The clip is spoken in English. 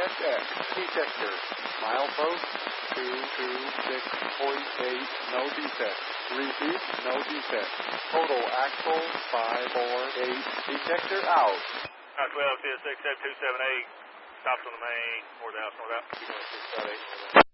FX. Detector. Milepost 226.8. No defect. Repeat. No defect. Total axle 548. Detector out. 12, 6, 7, 2, 7, 8. Stops on the main. North out.